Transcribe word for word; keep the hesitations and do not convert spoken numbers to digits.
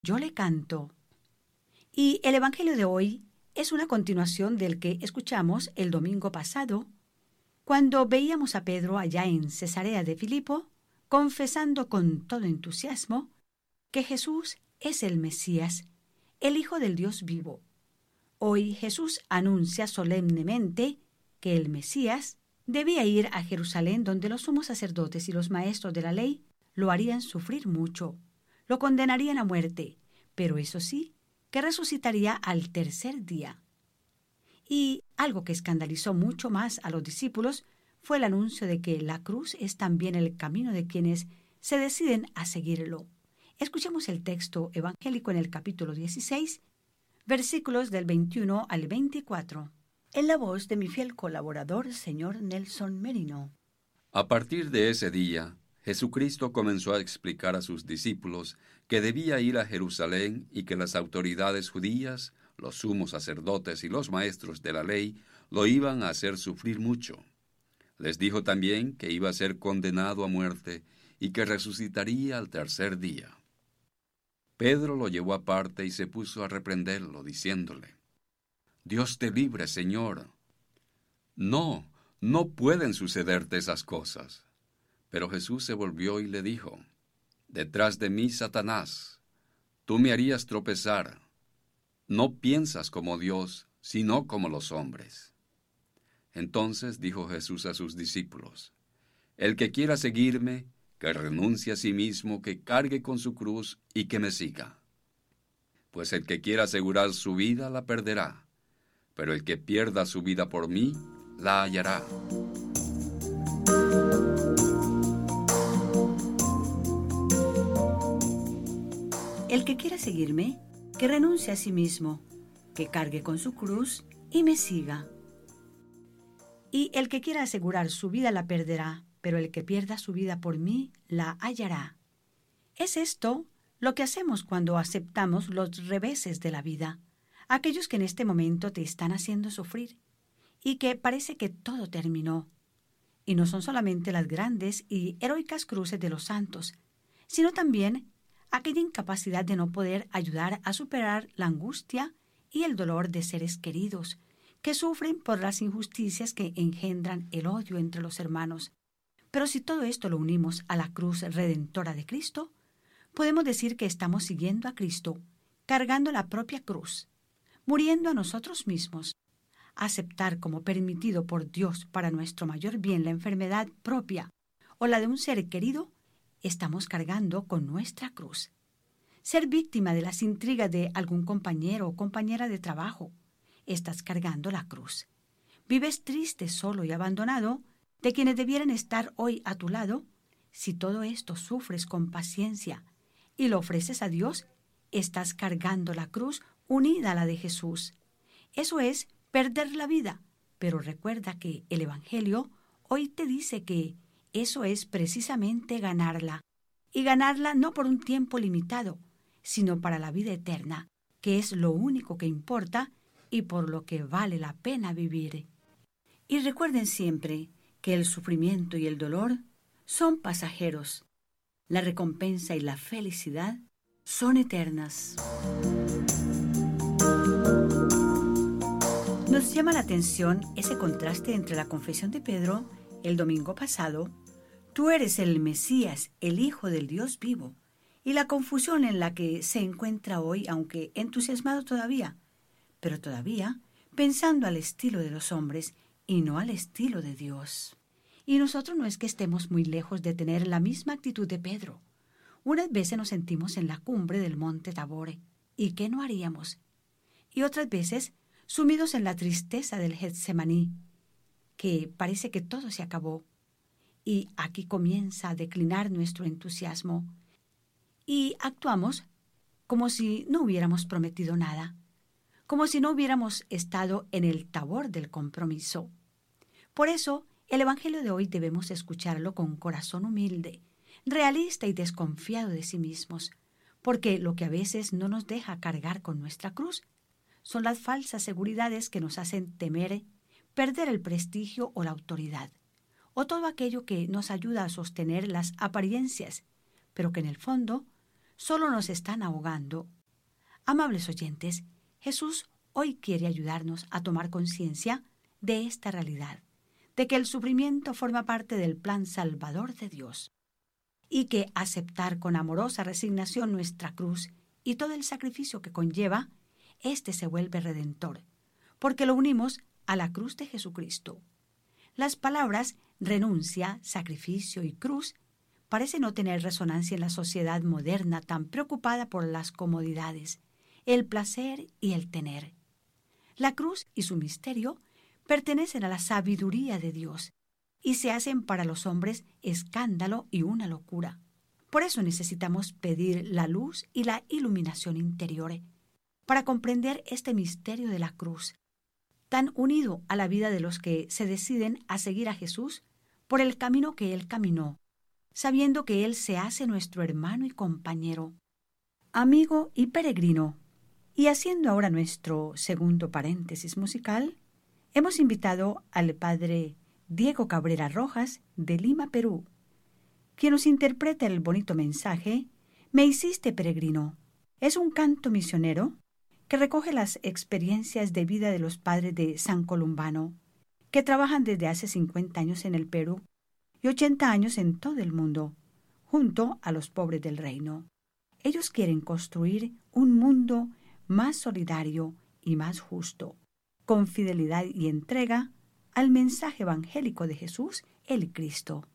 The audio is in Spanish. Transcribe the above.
yo le canto. Y el Evangelio de hoy es una continuación del que escuchamos el domingo pasado, cuando veíamos a Pedro allá en Cesarea de Filipo, confesando con todo entusiasmo que Jesús es el Mesías, el Hijo del Dios vivo. Hoy Jesús anuncia solemnemente que el Mesías debía ir a Jerusalén, donde los sumos sacerdotes y los maestros de la ley lo harían sufrir mucho, lo condenarían a muerte, pero eso sí, que resucitaría al tercer día. Y algo que escandalizó mucho más a los discípulos fue el anuncio de que la cruz es también el camino de quienes se deciden a seguirlo. Escuchemos el texto evangélico en el capítulo dieciséis, versículos del veintiuno al veinticuatro, en la voz de mi fiel colaborador, señor Nelson Merino. A partir de ese día, Jesucristo comenzó a explicar a sus discípulos que debía ir a Jerusalén y que las autoridades judías, los sumos sacerdotes y los maestros de la ley lo iban a hacer sufrir mucho. Les dijo también que iba a ser condenado a muerte y que resucitaría al tercer día. Pedro lo llevó aparte y se puso a reprenderlo, diciéndole: «Dios te libre, Señor. No, no pueden sucederte esas cosas». Pero Jesús se volvió y le dijo: «Detrás de mí, Satanás, tú me harías tropezar. No piensas como Dios, sino como los hombres». Entonces dijo Jesús a sus discípulos: «El que quiera seguirme, que renuncie a sí mismo, que cargue con su cruz y que me siga. Pues el que quiera asegurar su vida, la perderá, pero el que pierda su vida por mí, la hallará». El que quiera seguirme, que renuncie a sí mismo, que cargue con su cruz y me siga. Y el que quiera asegurar su vida la perderá, pero el que pierda su vida por mí la hallará. Es esto lo que hacemos cuando aceptamos los reveses de la vida, aquellos que en este momento te están haciendo sufrir, y que parece que todo terminó. Y no son solamente las grandes y heroicas cruces de los santos, sino también aquella incapacidad de no poder ayudar a superar la angustia y el dolor de seres queridos, que sufren por las injusticias que engendran el odio entre los hermanos. Pero si todo esto lo unimos a la cruz redentora de Cristo, podemos decir que estamos siguiendo a Cristo, cargando la propia cruz, muriendo a nosotros mismos. Aceptar como permitido por Dios para nuestro mayor bien la enfermedad propia o la de un ser querido, estamos cargando con nuestra cruz. Ser víctima de las intrigas de algún compañero o compañera de trabajo, estás cargando la cruz. Vives triste, solo y abandonado de quienes debieran estar hoy a tu lado. Si todo esto sufres con paciencia y lo ofreces a Dios, estás cargando la cruz unida a la de Jesús. Eso es perder la vida, pero recuerda que el Evangelio hoy te dice que eso es precisamente ganarla, y ganarla no por un tiempo limitado, sino para la vida eterna, que es lo único que importa y por lo que vale la pena vivir. Y recuerden siempre que el sufrimiento y el dolor son pasajeros. La recompensa y la felicidad son eternas. Nos llama la atención ese contraste entre la confesión de Pedro el domingo pasado: «Tú eres el Mesías, el Hijo del Dios vivo», y la confusión en la que se encuentra hoy, aunque entusiasmado todavía, pero todavía pensando al estilo de los hombres y no al estilo de Dios. Y nosotros no es que estemos muy lejos de tener la misma actitud de Pedro. Unas veces nos sentimos en la cumbre del monte Tabor, ¿y qué no haríamos? Y otras veces sumidos en la tristeza del Getsemaní, que parece que todo se acabó. Y aquí comienza a declinar nuestro entusiasmo y actuamos como si no hubiéramos prometido nada, como si no hubiéramos estado en el Tabor del compromiso. Por eso, el Evangelio de hoy debemos escucharlo con corazón humilde, realista y desconfiado de sí mismos, porque lo que a veces no nos deja cargar con nuestra cruz son las falsas seguridades que nos hacen temer perder el prestigio o la autoridad, o todo aquello que nos ayuda a sostener las apariencias, pero que en el fondo solo nos están ahogando. Amables oyentes, Jesús hoy quiere ayudarnos a tomar conciencia de esta realidad, de que el sufrimiento forma parte del plan salvador de Dios, y que aceptar con amorosa resignación nuestra cruz y todo el sacrificio que conlleva, éste se vuelve redentor, porque lo unimos a la cruz de Jesucristo. Las palabras renuncia, sacrificio y cruz parecen no tener resonancia en la sociedad moderna tan preocupada por las comodidades, el placer y el tener. La cruz y su misterio pertenecen a la sabiduría de Dios y se hacen para los hombres escándalo y una locura. Por eso necesitamos pedir la luz y la iluminación interior para comprender este misterio de la cruz, tan unido a la vida de los que se deciden a seguir a Jesús por el camino que Él caminó, sabiendo que Él se hace nuestro hermano y compañero, amigo y peregrino. Y haciendo ahora nuestro segundo paréntesis musical, hemos invitado al padre Diego Cabrera Rojas de Lima, Perú, quien nos interpreta el bonito mensaje Me hiciste peregrino. Es un canto misionero que recoge las experiencias de vida de los padres de San Columbano, que trabajan desde hace cincuenta años en el Perú y ochenta años en todo el mundo, junto a los pobres del reino. Ellos quieren construir un mundo más solidario y más justo, con fidelidad y entrega al mensaje evangélico de Jesús, el Cristo.